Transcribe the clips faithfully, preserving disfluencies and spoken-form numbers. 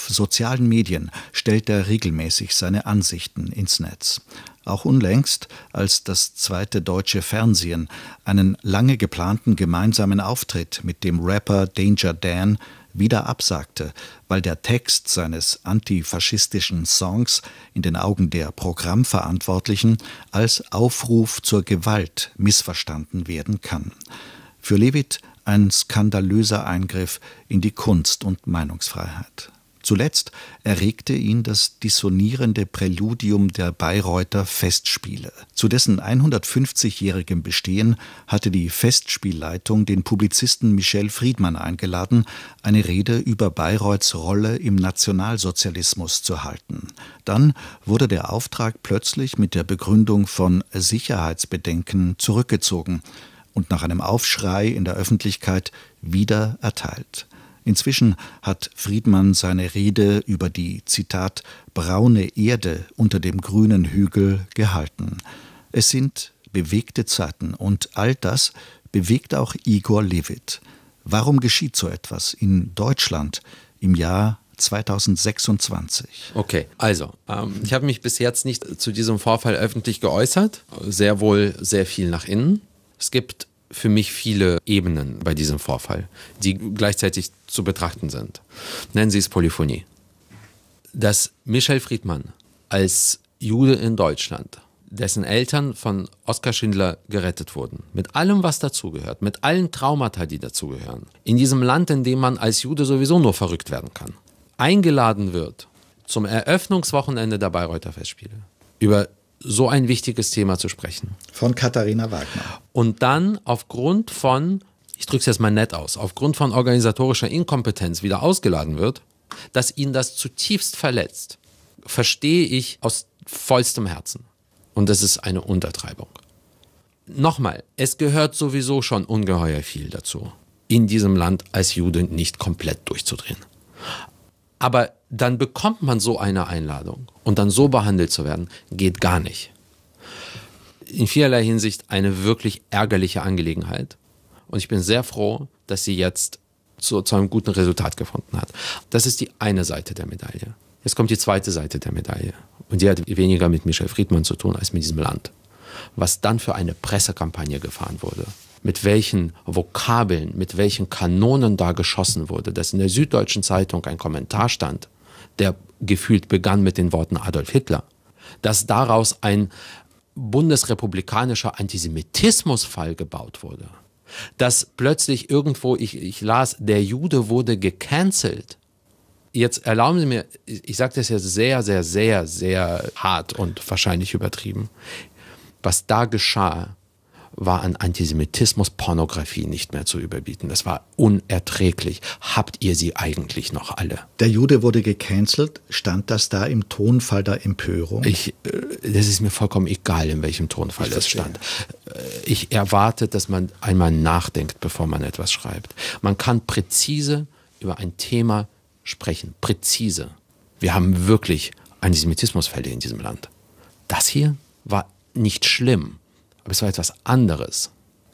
sozialen Medien stellt er regelmäßig seine Ansichten ins Netz. Auch unlängst, als das zweite deutsche Fernsehen einen lange geplanten gemeinsamen Auftritt mit dem Rapper Danger Dan wieder absagte, weil der Text seines antifaschistischen Songs in den Augen der Programmverantwortlichen als Aufruf zur Gewalt missverstanden werden kann. Für Levitt ein skandalöser Eingriff in die Kunst- und Meinungsfreiheit. Zuletzt erregte ihn das dissonierende Präludium der Bayreuther Festspiele. Zu dessen hundertfünfzigjährigem Bestehen hatte die Festspielleitung den Publizisten Michel Friedmann eingeladen, eine Rede über Bayreuths Rolle im Nationalsozialismus zu halten. Dann wurde der Auftrag plötzlich mit der Begründung von Sicherheitsbedenken zurückgezogen und nach einem Aufschrei in der Öffentlichkeit wieder erteilt. Inzwischen hat Friedmann seine Rede über die, Zitat, braune Erde unter dem grünen Hügel gehalten. Es sind bewegte Zeiten und all das bewegt auch Igor Levitt. Warum geschieht so etwas in Deutschland im Jahr zweitausendsechsundzwanzig? Okay, also, ähm, ich habe mich bis jetzt nicht zu diesem Vorfall öffentlich geäußert, sehr wohl sehr viel nach innen. Es gibt für mich viele Ebenen bei diesem Vorfall, die gleichzeitig zu betrachten sind. Nennen Sie es Polyphonie. Dass Michel Friedmann als Jude in Deutschland, dessen Eltern von Oskar Schindler gerettet wurden, mit allem, was dazugehört, mit allen Traumata, die dazugehören, in diesem Land, in dem man als Jude sowieso nur verrückt werden kann, eingeladen wird zum Eröffnungswochenende der Bayreuther Festspiele, über so ein wichtiges Thema zu sprechen. Von Katharina Wagner. Und dann aufgrund von, ich drücke es jetzt mal nett aus, aufgrund von organisatorischer Inkompetenz wieder ausgeladen wird, dass ihn das zutiefst verletzt, verstehe ich aus vollstem Herzen. Und das ist eine Untertreibung. Nochmal, es gehört sowieso schon ungeheuer viel dazu, in diesem Land als Jude nicht komplett durchzudrehen. Aber dann bekommt man so eine Einladung und dann so behandelt zu werden, geht gar nicht. In vielerlei Hinsicht eine wirklich ärgerliche Angelegenheit. Und ich bin sehr froh, dass sie jetzt zu, zu einem guten Resultat gefunden hat. Das ist die eine Seite der Medaille. Jetzt kommt die zweite Seite der Medaille. Und die hat weniger mit Michel Friedmann zu tun als mit diesem Land. Was dann für eine Pressekampagne gefahren wurde. Mit welchen Vokabeln, mit welchen Kanonen da geschossen wurde, dass in der Süddeutschen Zeitung ein Kommentar stand, der gefühlt begann mit den Worten Adolf Hitler, dass daraus ein bundesrepublikanischer Antisemitismusfall gebaut wurde, dass plötzlich irgendwo, ich, ich las, der Jude wurde gecancelt. Jetzt erlauben Sie mir, ich sage das jetzt sehr, sehr, sehr, sehr hart und wahrscheinlich übertrieben, was da geschah, war an Antisemitismus, Pornografie nicht mehr zu überbieten. Das war unerträglich. Habt ihr sie eigentlich noch alle? Der Jude wurde gecancelt. Stand das da im Tonfall der Empörung? Ich, das ist mir vollkommen egal, in welchem Tonfall das stand. Ich erwarte, dass man einmal nachdenkt, bevor man etwas schreibt. Man kann präzise über ein Thema sprechen. Präzise. Wir haben wirklich Antisemitismusfälle in diesem Land. Das hier war nicht schlimm. Aber es war etwas anderes.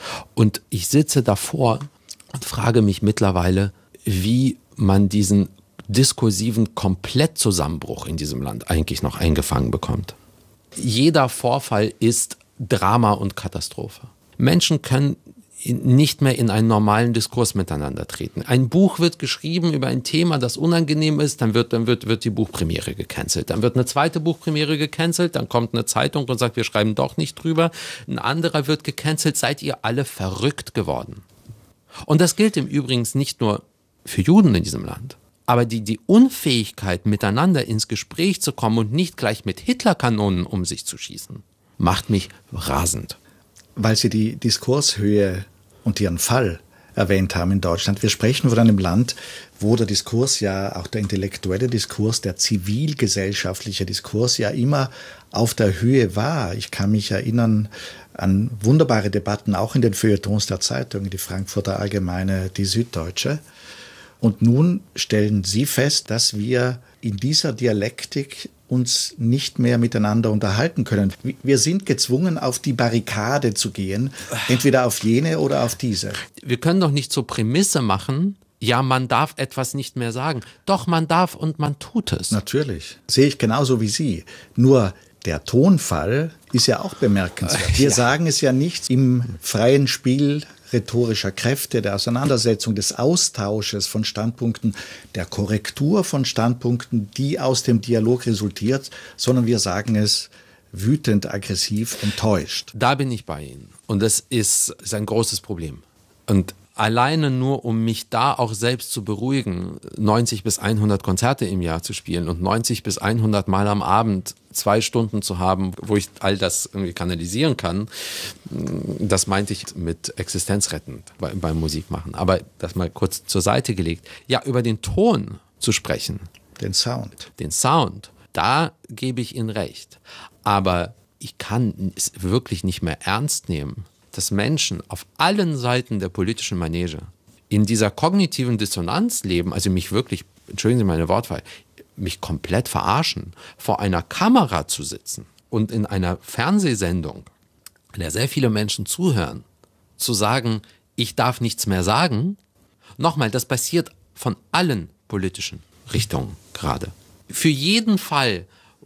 Und ich sitze davor und frage mich mittlerweile, wie man diesen diskursiven Komplettzusammenbruch in diesem Land eigentlich noch eingefangen bekommt. Jeder Vorfall ist Drama und Katastrophe. Menschen können nicht mehr in einen normalen Diskurs miteinander treten. Ein Buch wird geschrieben über ein Thema, das unangenehm ist, dann wird, dann wird, wird die Buchpremiere gecancelt. Dann wird eine zweite Buchpremiere gecancelt, dann kommt eine Zeitung und sagt, wir schreiben doch nicht drüber. Ein anderer wird gecancelt, seid ihr alle verrückt geworden. Und das gilt im Übrigen nicht nur für Juden in diesem Land. Aber die, die Unfähigkeit, miteinander ins Gespräch zu kommen und nicht gleich mit Hitlerkanonen um sich zu schießen, macht mich rasend. Weil Sie die Diskurshöhe und Ihren Fall erwähnt haben in Deutschland. Wir sprechen von einem Land, wo der Diskurs ja, auch der intellektuelle Diskurs, der zivilgesellschaftliche Diskurs ja immer auf der Höhe war. Ich kann mich erinnern an wunderbare Debatten, auch in den Feuilletons der Zeitungen, die Frankfurter Allgemeine, die Süddeutsche. Und nun stellen Sie fest, dass wir in dieser Dialektik uns nicht mehr miteinander unterhalten können. Wir sind gezwungen, auf die Barrikade zu gehen, entweder auf jene oder auf diese. Wir können doch nicht zur Prämisse machen, ja, man darf etwas nicht mehr sagen. Doch, man darf und man tut es. Natürlich. Sehe ich genauso wie Sie. Nur der Tonfall ist ja auch bemerkenswert. Wir ja. sagen es ja nicht im freien Spiel rhetorischer Kräfte, der Auseinandersetzung, des Austausches von Standpunkten, der Korrektur von Standpunkten, die aus dem Dialog resultiert, sondern wir sagen es wütend, aggressiv, enttäuscht. Da bin ich bei Ihnen. Und das ist, ist ein großes Problem. Und alleine nur, um mich da auch selbst zu beruhigen, neunzig bis hundert Konzerte im Jahr zu spielen und neunzig bis hundert Mal am Abend zwei Stunden zu haben, wo ich all das irgendwie kanalisieren kann, das meinte ich mit existenzrettend bei, beim Musikmachen. Aber das mal kurz zur Seite gelegt. Ja, über den Ton zu sprechen. Den Sound. Den Sound, da gebe ich Ihnen recht. Aber ich kann es wirklich nicht mehr ernst nehmen, dass Menschen auf allen Seiten der politischen Manege in dieser kognitiven Dissonanz leben, also mich wirklich, entschuldigen Sie meine Wortwahl, mich komplett verarschen, vor einer Kamera zu sitzen und in einer Fernsehsendung, in der sehr viele Menschen zuhören, zu sagen, ich darf nichts mehr sagen. Nochmal, das passiert von allen politischen Richtungen gerade. Für jeden Fall,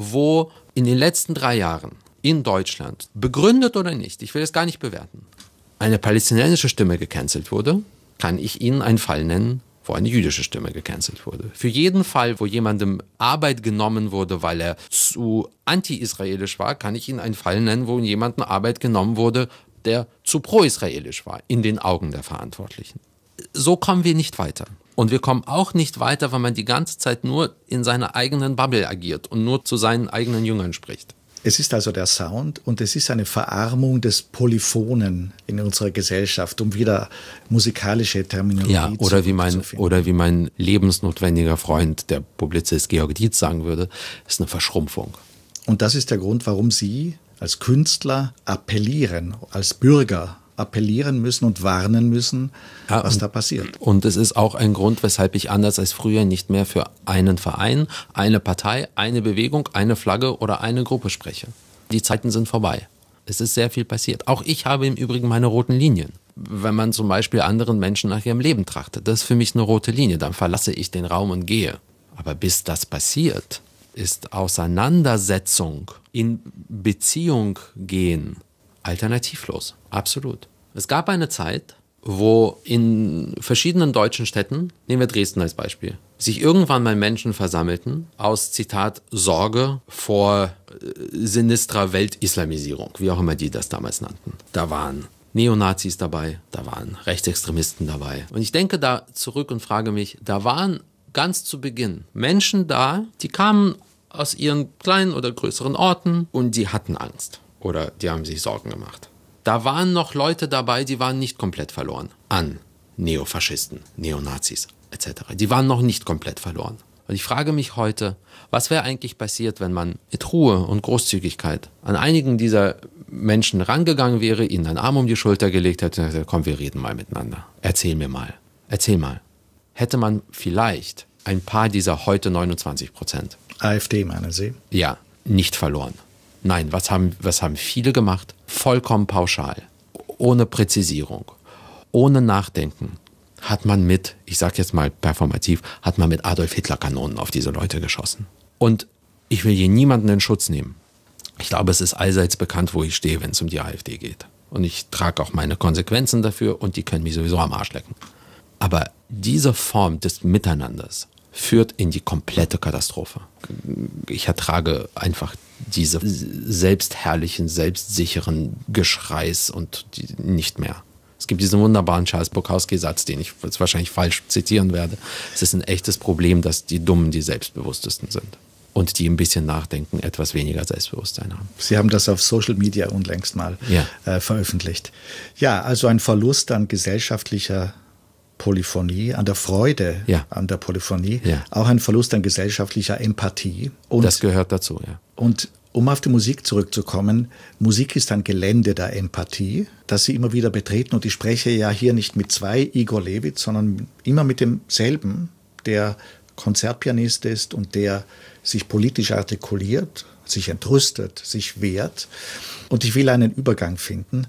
wo in den letzten drei Jahren in Deutschland, begründet oder nicht, ich will es gar nicht bewerten, eine palästinensische Stimme gecancelt wurde, kann ich Ihnen einen Fall nennen, wo eine jüdische Stimme gecancelt wurde. Für jeden Fall, wo jemandem Arbeit genommen wurde, weil er zu anti-israelisch war, kann ich Ihnen einen Fall nennen, wo jemandem Arbeit genommen wurde, der zu pro-israelisch war, in den Augen der Verantwortlichen. So kommen wir nicht weiter. Und wir kommen auch nicht weiter, wenn man die ganze Zeit nur in seiner eigenen Bubble agiert und nur zu seinen eigenen Jüngern spricht. Es ist also der Sound und es ist eine Verarmung des Polyphonen in unserer Gesellschaft, um wieder musikalische Terminologie ja, oder zu, wie mein, zu finden. Oder wie mein lebensnotwendiger Freund, der Publizist Georg Dietz, sagen würde, ist eine Verschrumpfung. Und das ist der Grund, warum Sie als Künstler appellieren, als Bürger appellieren müssen und warnen müssen, ja, was und, da passiert. Und es ist auch ein Grund, weshalb ich anders als früher nicht mehr für einen Verein, eine Partei, eine Bewegung, eine Flagge oder eine Gruppe spreche. Die Zeiten sind vorbei. Es ist sehr viel passiert. Auch ich habe im Übrigen meine roten Linien. Wenn man zum Beispiel anderen Menschen nach ihrem Leben trachtet, das ist für mich eine rote Linie, dann verlasse ich den Raum und gehe. Aber bis das passiert, ist Auseinandersetzung, in Beziehung gehen, alternativlos, absolut. Es gab eine Zeit, wo in verschiedenen deutschen Städten, nehmen wir Dresden als Beispiel, sich irgendwann mal Menschen versammelten aus, Zitat, Sorge vor äh, sinistrer Weltislamisierung, wie auch immer die das damals nannten. Da waren Neonazis dabei, da waren Rechtsextremisten dabei. Und ich denke da zurück und frage mich, da waren ganz zu Beginn Menschen da, die kamen aus ihren kleinen oder größeren Orten und die hatten Angst. Oder die haben sich Sorgen gemacht. Da waren noch Leute dabei, die waren nicht komplett verloren an Neofaschisten, Neonazis et cetera. Die waren noch nicht komplett verloren. Und ich frage mich heute, was wäre eigentlich passiert, wenn man mit Ruhe und Großzügigkeit an einigen dieser Menschen rangegangen wäre, ihnen einen Arm um die Schulter gelegt hätte und gesagt, komm, wir reden mal miteinander. Erzähl mir mal. Erzähl mal. Hätte man vielleicht ein paar dieser heute neunundzwanzig Prozent AfD, meinen Sie? Ja, nicht verloren. Nein, was haben, was haben viele gemacht? Vollkommen pauschal, ohne Präzisierung, ohne Nachdenken, hat man mit, ich sag jetzt mal performativ, hat man mit Adolf-Hitler-Kanonen auf diese Leute geschossen. Und ich will hier niemanden in Schutz nehmen. Ich glaube, es ist allseits bekannt, wo ich stehe, wenn es um die AfD geht. Und ich trage auch meine Konsequenzen dafür und die können mich sowieso am Arsch lecken. Aber diese Form des Miteinanders führt in die komplette Katastrophe. Ich ertrage einfach diese selbstherrlichen, selbstsicheren Geschreis und die nicht mehr. Es gibt diesen wunderbaren Charles Bukowski-Satz, den ich jetzt wahrscheinlich falsch zitieren werde. Es ist ein echtes Problem, dass die Dummen die selbstbewusstesten sind. Und die ein bisschen nachdenken, etwas weniger Selbstbewusstsein haben. Sie haben das auf Social Media unlängst mal ja. äh, veröffentlicht. Ja, also ein Verlust an gesellschaftlicher Polyphonie, an der Freude ja. an der Polyphonie, ja. auch ein Verlust an gesellschaftlicher Empathie. Und, das gehört dazu, ja. Und um auf die Musik zurückzukommen, Musik ist ein Gelände der Empathie, das Sie immer wieder betreten. Und ich spreche ja hier nicht mit zwei Igor Levit, sondern immer mit demselben, der Konzertpianist ist und der sich politisch artikuliert, sich entrüstet, sich wehrt. Und ich will einen Übergang finden.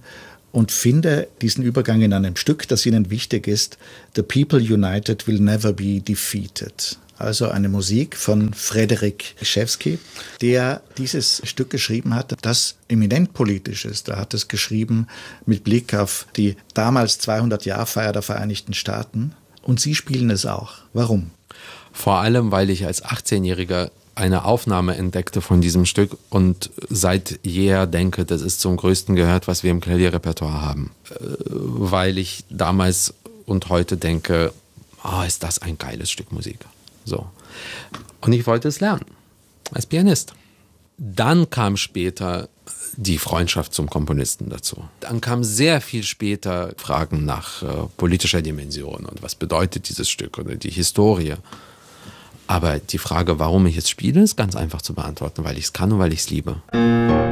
und finde diesen Übergang in einem Stück, das ihnen wichtig ist. The people united will never be defeated. Also eine Musik von Fryderyk Rzewski, der dieses Stück geschrieben hat, das eminent politisch ist. Er hat es geschrieben mit Blick auf die damals zweihundert-Jahr-Feier der Vereinigten Staaten. Und Sie spielen es auch. Warum? Vor allem, weil ich als achtzehnjähriger eine Aufnahme entdeckte von diesem Stück und seit jeher denke, das ist zum Größten gehört, was wir im Klavierrepertoire haben. Weil ich damals und heute denke, oh, ist das ein geiles Stück Musik. So. Und ich wollte es lernen, als Pianist. Dann kam später die Freundschaft zum Komponisten dazu. Dann kam sehr viel später Fragen nach äh, politischer Dimension und was bedeutet dieses Stück oder die Historie. Aber die Frage, warum ich es spiele, ist ganz einfach zu beantworten, weil ich es kann und weil ich es liebe.